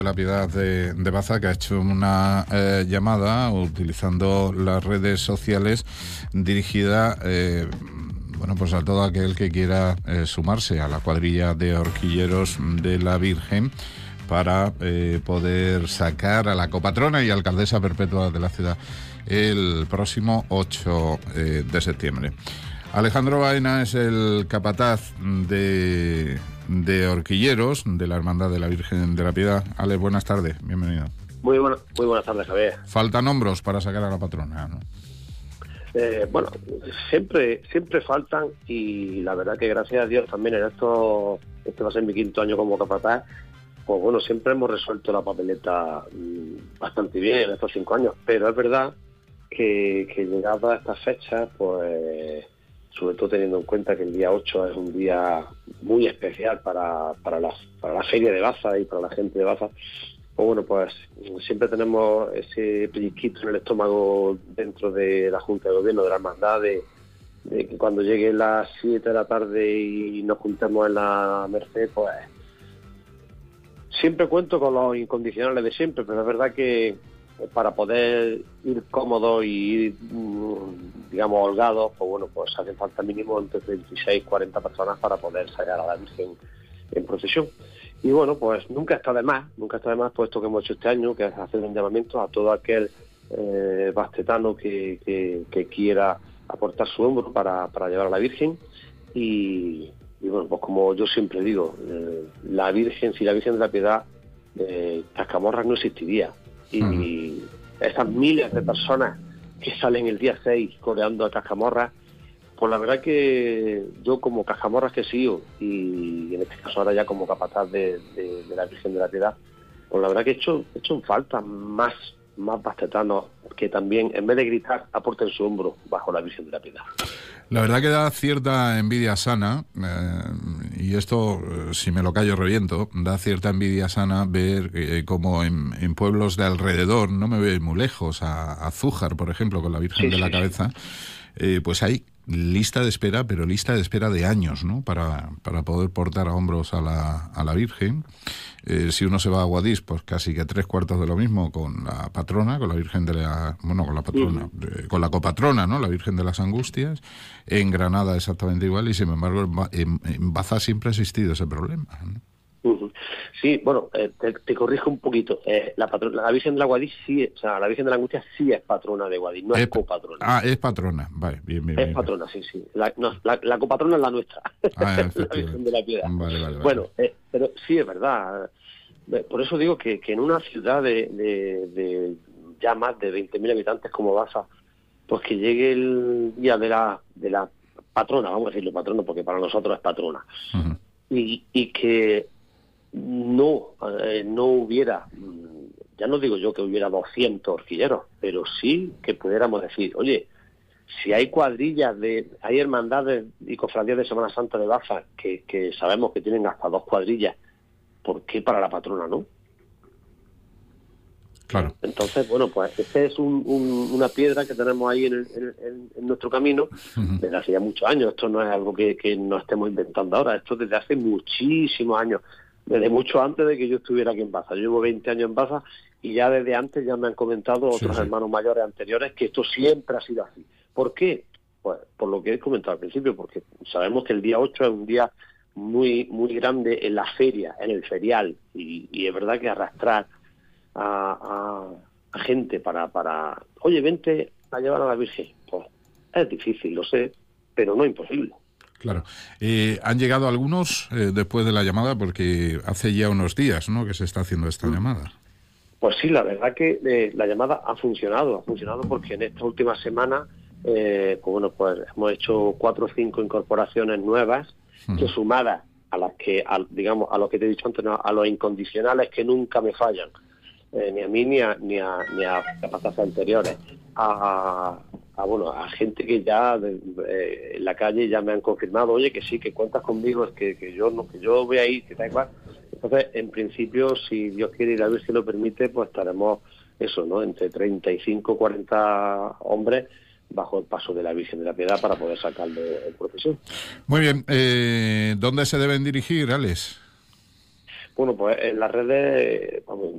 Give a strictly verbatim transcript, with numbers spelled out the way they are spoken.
La Piedad de, de Baza, que ha hecho una eh, llamada utilizando las redes sociales dirigida eh, bueno, pues a todo aquel que quiera eh, sumarse a la cuadrilla de horquilleros de la Virgen para eh, poder sacar a la copatrona y alcaldesa perpetua de la ciudad el próximo ocho eh, de septiembre. Alejandro Baena es el capataz de, de horquilleros de la Hermandad de la Virgen de la Piedad. Ale, buenas tardes, bienvenido. Muy, bueno, muy buenas tardes, Javier. Faltan hombros para sacar a la patrona, ¿no? Eh, bueno, siempre siempre faltan, y la verdad que gracias a Dios también en esto, este va a ser mi quinto año como capataz, pues bueno, siempre hemos resuelto la papeleta mmm, bastante bien en estos cinco años, pero es verdad que, que llegada a estas fechas, pues sobre todo teniendo en cuenta que el día ocho es un día muy especial para, para, la, para la feria de Baza y para la gente de Baza, pues bueno, pues siempre tenemos ese pellizquito en el estómago dentro de la Junta de Gobierno, de la Hermandad, de, de que cuando llegue las siete de la tarde y nos juntemos en la Merced, pues siempre cuento con los incondicionales de siempre, pero es verdad que para poder ir cómodos y ir, digamos, holgados, pues bueno, pues hace falta mínimo entre veintiséis y cuarenta personas para poder sacar a la Virgen en procesión. Y bueno, pues nunca está de más, nunca está de más, puesto que hemos hecho este año, que es hacer un llamamiento a todo aquel eh, bastetano que, que, que quiera aportar su hombro para, para llevar a la Virgen. Y, y bueno, pues como yo siempre digo, eh, la Virgen, si la Virgen de la Piedad, eh, Cascamorras no existiría. Y uh-huh. Esas miles de personas que salen el día seis coreando a Cascamorras, pues la verdad que yo como Cascamorras que sigo, y en este caso ahora ya como capataz de, de, de la Virgen de la Piedad, pues la verdad que he hecho, he hecho en falta más, más bastetanos que también, en vez de gritar, aporten su hombro bajo la Virgen de la Piedad. La verdad que da cierta envidia sana, eh, y esto, eh, si me lo callo reviento, da cierta envidia sana ver eh, como en, en pueblos de alrededor, no me voy muy lejos, a, a Zújar, por ejemplo, con la Virgen sí, de la sí, Cabeza, eh, pues hay lista de espera, pero lista de espera de años, ¿no? Para, para poder portar a hombros a la, a la Virgen. Eh, si uno se va a Guadix, pues casi que tres cuartos de lo mismo con la patrona, con la Virgen de la... Bueno, con la patrona, uh-huh. eh, con la copatrona, ¿no? La Virgen de las Angustias. En Granada exactamente igual, y sin embargo en, en Baza siempre ha existido ese problema, ¿no? Uh-huh. Sí, bueno, eh, te, te corrijo un poquito. Eh, la, patrona, la Virgen de la Guadix sí, o sea, la Virgen de la Angustia sí es patrona de Guadix, no es, es copatrona. Ah, es patrona, vale, bien, bien. Es bien, patrona, bien. sí, sí. La, no, la, la copatrona es la nuestra, ah, la Virgen de la Piedad. Vale, vale, vale. Bueno, eh, pero sí es verdad. Por eso digo que, que en una ciudad de, de, de ya más de veinte mil habitantes como Baza, pues que llegue el día de la de la patrona, vamos a decirlo patrona, porque para nosotros es patrona, uh-huh. y, y que no eh, no hubiera, ya no digo yo que hubiera doscientos horquilleros, pero sí que pudiéramos decir, oye, si hay cuadrillas, de hay hermandades y cofradías de Semana Santa de Baza que, que sabemos que tienen hasta dos cuadrillas, ¿por qué para la patrona no? Claro. Entonces, bueno, pues esta es un, un, una piedra que tenemos ahí en, el, en, en nuestro camino uh-huh. desde hace ya muchos años. Esto no es algo que, que nos estemos inventando ahora, esto desde hace muchísimos años, desde mucho antes de que yo estuviera aquí en Baza. Yo llevo veinte años en Baza y ya desde antes ya me han comentado otros sí, sí. hermanos mayores anteriores que esto siempre ha sido así. ¿Por qué? Pues por lo que he comentado al principio, porque sabemos que el día ocho es un día muy muy grande en la feria, en el ferial, y, y es verdad que arrastrar a, a, a gente para, para, oye, vente a llevar a la Virgen, pues es difícil, lo sé, pero no imposible. Claro. Eh, han llegado algunos eh, después de la llamada, porque hace ya unos días, ¿no?, que se está haciendo esta mm. llamada. Pues sí, la verdad que eh, la llamada ha funcionado, ha funcionado porque en esta última semana, eh, pues bueno, pues hemos hecho cuatro o cinco incorporaciones nuevas, que sumadas a las que, a, digamos, a lo que te he dicho antes, no, a los incondicionales que nunca me fallan, eh, ni a mí ni a ni a, ni a capataces anteriores, a, a bueno a gente que ya de, de, en la calle ya me han confirmado, oye, que sí, que cuentas conmigo, es que, que yo no, que yo voy a ir, que da igual. Entonces, en principio, si Dios quiere y la Virgen lo permite, pues estaremos eso, ¿no?, entre treinta y cinco, cuarenta hombres bajo el paso de la Virgen de la Piedad para poder sacarlo en procesión. Muy bien. Eh, ¿Dónde se deben dirigir, Alex? Bueno, pues en las redes, vamos,